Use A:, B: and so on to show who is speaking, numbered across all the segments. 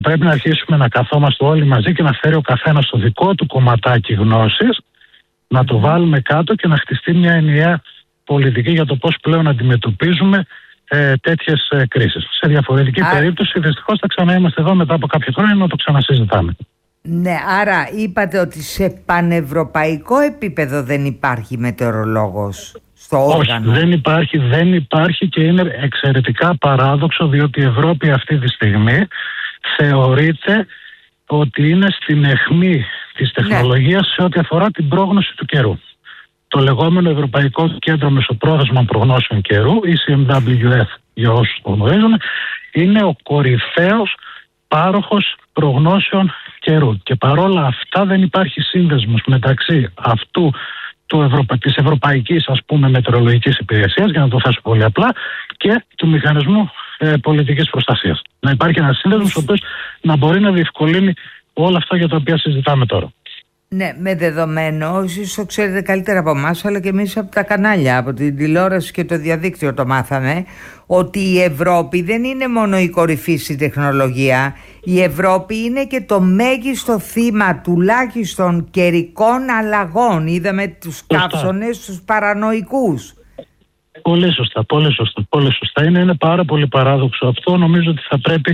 A: Πρέπει να αρχίσουμε να καθόμαστε όλοι μαζί και να φέρει ο καθένας το δικό του κομματάκι γνώσης, να το βάλουμε κάτω και να χτιστεί μια ενιαία πολιτική για το πώς πλέον αντιμετωπίζουμε τέτοιες κρίσεις. Σε διαφορετική περίπτωση, δυστυχώς θα ξαναείμαστε εδώ μετά από κάποια χρόνια να το ξανασυζητάμε.
B: Ναι, άρα είπατε ότι σε πανευρωπαϊκό επίπεδο δεν υπάρχει μετεωρολόγος στο όργανο.
A: Όχι, δεν υπάρχει και είναι εξαιρετικά παράδοξο, διότι η Ευρώπη αυτή τη στιγμή θεωρείται ότι είναι στην αιχμή της τεχνολογίας σε ό,τι αφορά την πρόγνωση του καιρού. Το λεγόμενο Ευρωπαϊκό Κέντρο Μεσοπρόθεσμων Προγνώσεων Καιρού, ECMWF για όσους το γνωρίζουν, είναι ο κορυφαίος πάροχος προγνώσεων καιρού. Και παρόλα αυτά δεν υπάρχει σύνδεσμος μεταξύ αυτού της Ευρωπαϊκής Μετεωρολογικής Υπηρεσίας, για να το θέσω πολύ απλά, και του Μηχανισμού Πολιτικής Προστασίας. Να υπάρχει ένας σύνδεσμος ο οποίος να μπορεί να διευκολύνει όλα αυτά για τα οποία συζητάμε τώρα.
B: Ναι, με δεδομένο, ίσως το ξέρετε καλύτερα από εμάς, αλλά και εμείς από τα κανάλια, από την τηλεόραση και το διαδίκτυο το μάθαμε, ότι η Ευρώπη δεν είναι μόνο η κορυφή στην τεχνολογία. Η Ευρώπη είναι και το μέγιστο θύμα τουλάχιστον καιρικών αλλαγών. Είδαμε τους καύσονες, τους παρανοϊκούς.
A: Πολύ σωστά. Είναι πάρα πολύ παράδοξο αυτό. Νομίζω ότι θα πρέπει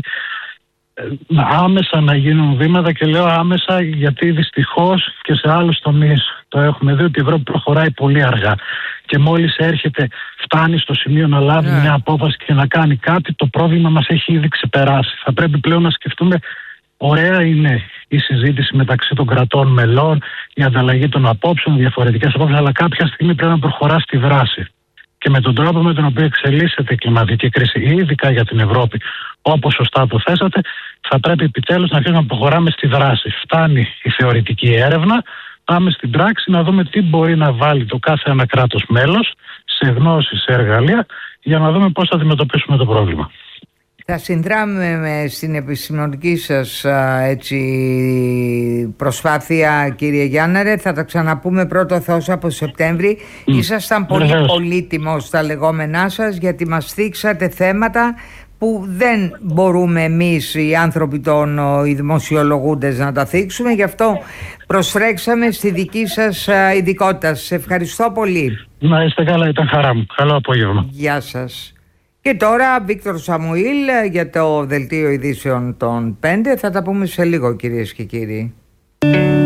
A: άμεσα να γίνουν βήματα, και λέω άμεσα γιατί δυστυχώς και σε άλλους τομείς το έχουμε δει ότι η Ευρώπη προχωράει πολύ αργά και μόλις φτάνει στο σημείο να λάβει μια απόφαση και να κάνει κάτι, το πρόβλημα μας έχει ήδη ξεπεράσει. Θα πρέπει πλέον να σκεφτούμε, ωραία είναι η συζήτηση μεταξύ των κρατών μελών, η ανταλλαγή των απόψεων, διαφορετικές απόψεις, αλλά κάποια στιγμή πρέπει να προχωρά στη δράση. Και με τον τρόπο με τον οποίο εξελίσσεται η κλιματική κρίση, ειδικά για την Ευρώπη, όπως σωστά το θέσατε, θα πρέπει επιτέλους να αρχίσουμε να προχωράμε στη δράση. Φτάνει η θεωρητική έρευνα, πάμε στην πράξη να δούμε τι μπορεί να βάλει το κάθε ένα κράτος μέλος σε γνώση, σε εργαλεία, για να δούμε πώς θα αντιμετωπίσουμε το πρόβλημα.
B: Θα συνδράμουμε στην επιστημονική σας προσπάθεια, κύριε Γιάνναρε. Θα τα ξαναπούμε πρώτο Θεός από Σεπτέμβρη. Ήσασταν πολύ πολύτιμος στα λεγόμενά σας, γιατί μας θίξατε θέματα που δεν μπορούμε εμείς οι άνθρωποι οι δημοσιολογούντες να τα θίξουμε. Γι' αυτό προστρέξαμε στη δική σας ειδικότητα. Σας ευχαριστώ πολύ.
A: Να είστε καλά, ήταν χαρά μου. Καλό απόγευμα.
B: Γεια σας. Και τώρα Βίκτορ Σαμουήλ για το Δελτίο Ειδήσεων των 5. Θα τα πούμε σε λίγο, κυρίες και κύριοι.